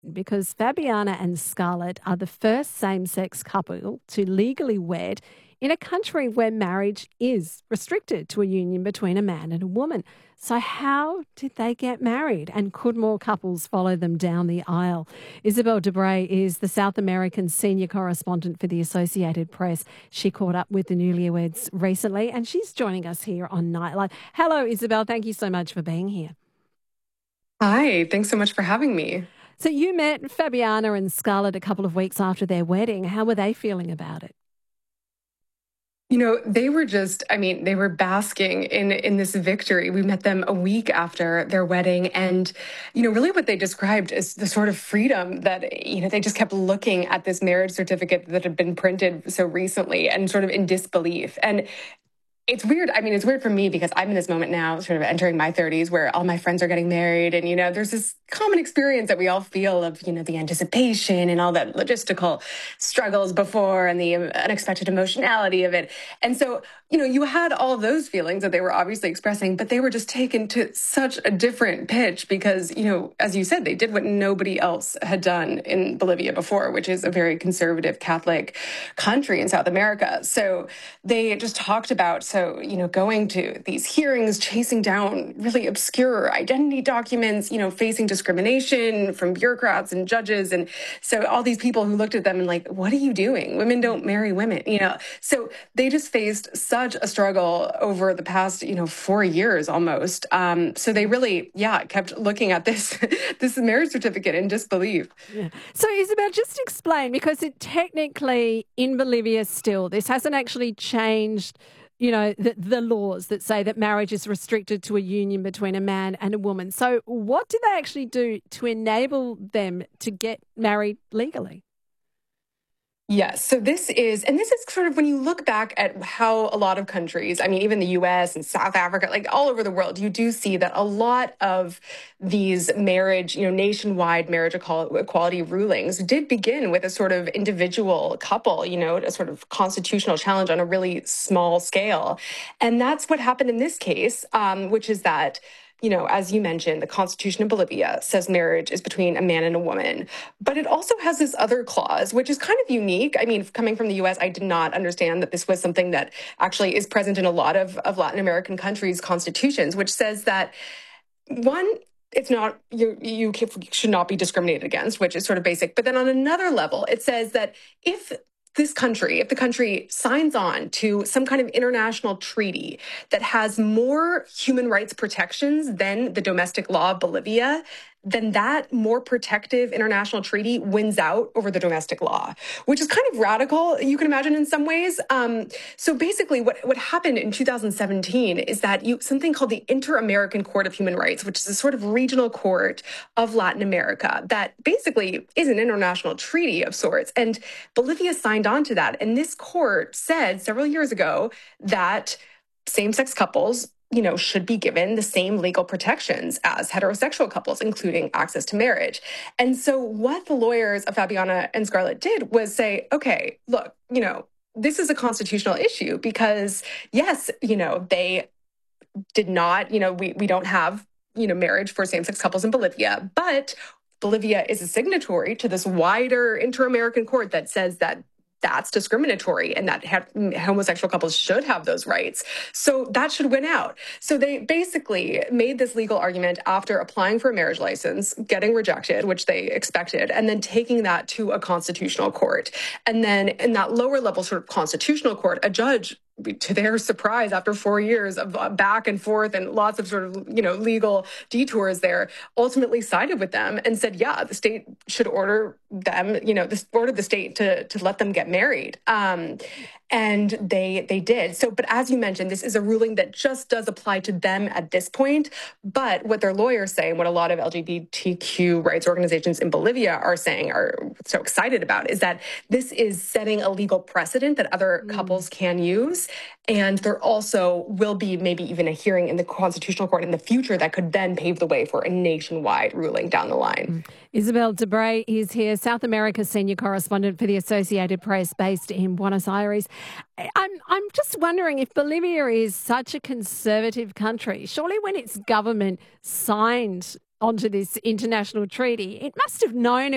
because Fabiana and Scarlett are the first same sex couple to legally wed in a country where marriage is restricted to a union between a man and a woman. So, how did they get married? And could more couples follow them down the aisle? Isabel Debray is the South American senior correspondent for the Associated Press. She caught up with the newlyweds recently and she's joining us here on Nightline. Hello, Isabel. Thank you so much for being here. Hi, thanks so much for having me. So you met Fabiana and Scarlett a couple of weeks after their wedding. How were they feeling about it? They were they were basking in this victory. We met them a week after their wedding. And, really what they described is the sort of freedom that, they just kept looking at this marriage certificate that had been printed so recently and sort of in disbelief. And it's weird. I mean, it's weird for me because I'm in this moment now, sort of entering my 30s, where all my friends are getting married. And, there's this common experience that we all feel of, the anticipation and all that logistical struggles before and the unexpected emotionality of it. And so, you had all of those feelings that they were obviously expressing, but they were just taken to such a different pitch because, as you said, they did what nobody else had done in Bolivia before, which is a very conservative Catholic country in South America. So they just talked about going to these hearings, chasing down really obscure identity documents, facing discrimination from bureaucrats and judges. And so all these people who looked at them and like, what are you doing? Women don't marry women, So they just faced such a struggle over the past, 4 years almost. So they really, kept looking at this, this marriage certificate in disbelief. Yeah. So Isabel, just explain, because it technically in Bolivia still, this hasn't actually changed the laws that say that marriage is restricted to a union between a man and a woman. So what do they actually do to enable them to get married legally? Yes. So this is sort of when you look back at how a lot of countries, I mean, even the US and South Africa, like all over the world, you do see that a lot of these marriage, nationwide marriage equality rulings did begin with a sort of individual couple, a sort of constitutional challenge on a really small scale. And that's what happened in this case, which is that as you mentioned, the Constitution of Bolivia says marriage is between a man and a woman. But it also has this other clause, which is kind of unique. I mean, coming from the US, I did not understand that this was something that actually is present in a lot of Latin American countries' constitutions, which says that one, it's not, you should not be discriminated against, which is sort of basic. But then on another level, it says that if the country signs on to some kind of international treaty that has more human rights protections than the domestic law of Bolivia, then that more protective international treaty wins out over the domestic law, which is kind of radical, you can imagine in some ways. So basically what happened in 2017 is that something called the Inter-American Court of Human Rights, which is a sort of regional court of Latin America that basically is an international treaty of sorts. And Bolivia signed on to that. And this court said several years ago that same-sex couples should be given the same legal protections as heterosexual couples, including access to marriage. And so what the lawyers of Fabiana and Scarlett did was say, okay, look, this is a constitutional issue because, yes, they did not, we don't have, marriage for same-sex couples in Bolivia, but Bolivia is a signatory to this wider Inter-American Court that says that that's discriminatory and that homosexual couples should have those rights. So that should win out. So they basically made this legal argument after applying for a marriage license, getting rejected, which they expected, and then taking that to a constitutional court. And then in that lower level sort of constitutional court, a judge, to their surprise, after 4 years of back and forth and lots of sort of, legal detours there, ultimately sided with them and said, yeah, the state should order them, ordered the state to let them get married. And they did. So, but as you mentioned, this is a ruling that just does apply to them at this point. But what their lawyers say and what a lot of LGBTQ rights organizations in Bolivia are saying, are so excited about, is that this is setting a legal precedent that other couples can use. And there also will be maybe even a hearing in the Constitutional Court in the future that could then pave the way for a nationwide ruling down the line. Isabel Debray is here, South America senior correspondent for the Associated Press based in Buenos Aires. I'm just wondering, if Bolivia is such a conservative country, surely when its government signed onto this international treaty, it must have known